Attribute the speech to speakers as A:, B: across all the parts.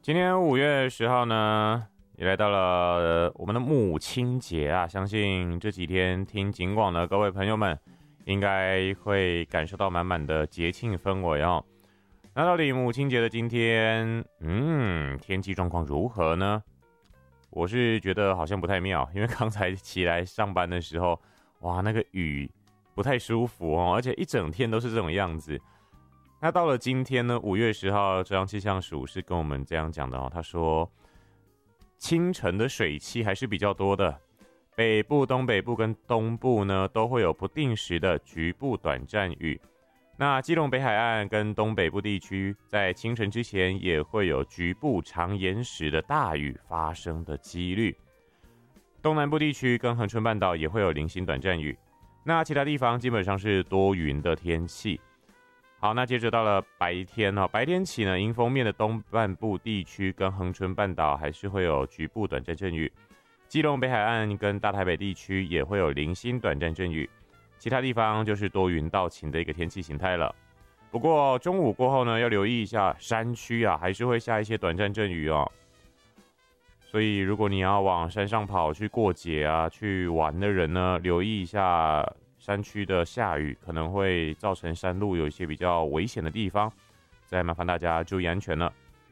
A: 今天5月10号呢，也来到了我们的母亲节啊！相信这几天听警广的各位朋友们，应该会感受到满满的节庆氛围哦。那到底母亲节的今天，天气状况如何呢？我是觉得好像不太妙，因为刚才起来上班的时候，哇，那个雨不太舒服哦，而且一整天都是这种样子。那到了今天呢，5月10号，中央气象署是跟我们这样讲的哦。他说，清晨的水汽还是比较多的，北部、东北部跟东部呢都会有不定时的局部短暂雨。那基隆北海岸跟东北部地区在清晨之前也会有局部长延时的大雨发生的几率。东南部地区跟恒春半岛也会有零星短暂雨。那其他地方基本上是多云的天气。好，那接着到了白天哦，白天起呢，迎风面的东半部地区跟恒春半岛还是会有局部短暂阵雨，基隆北海岸跟大台北地区也会有零星短暂阵雨，其他地方就是多云到晴的一个天气形态了。不过中午过后呢，要留意一下山区啊，还是会下一些短暂阵雨哦。所以如果你要往山上跑去过节啊、去玩的人呢，留意一下山区的下雨可能会造成山路有一些比较危险的地方，再麻烦大家注意安全了。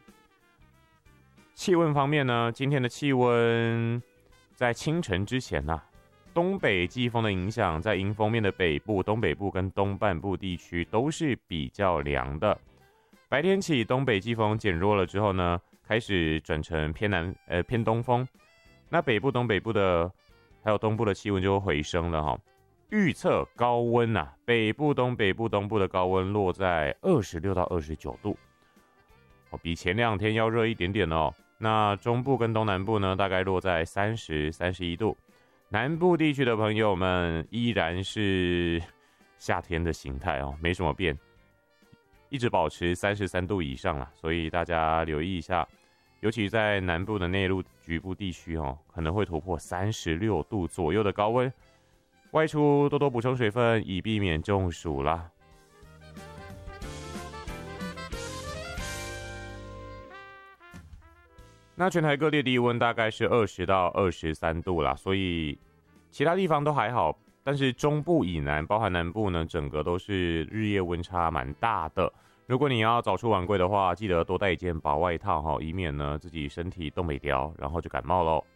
A: 气温方面呢，今天的气温在清晨之前啊，东北季风的影响，在迎风面的北部、东北部跟东半部地区都是比较凉的。白天起，东北季风减弱了之后呢，开始转成偏东风，那北部、东北部的还有东部的气温就会回升了哈。预测高温啊，北部、东北部、东部的高温落在26到29度，比前2天要热一点点哦。那中部跟东南部呢，大概落在30、31度。南部地区的朋友们依然是夏天的形态哦，没什么变，一直保持33度以上啦，所以大家留意一下，尤其在南部的内陆局部地区哦，可能会突破36度左右的高温。外出多多补充水分，以避免中暑啦。那全台各地低温大概是20到23度啦，所以其他地方都还好，但是中部以南，包含南部呢，整个都是日夜温差蛮大的。如果你要早出晚归的话，记得多带一件薄外套，以免呢自己身体冻北掉，然后就感冒咯。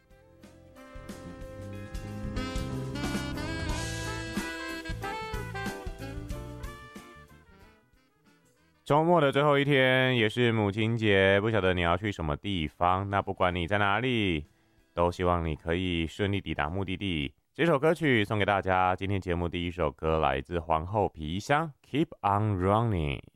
A: 周末的最后一天也是母亲节，不晓得你要去什么地方，那不管你在哪里，都希望你可以顺利抵达目的地。这首歌曲送给大家，今天节目第一首歌来自皇后皮箱 Keep on Running。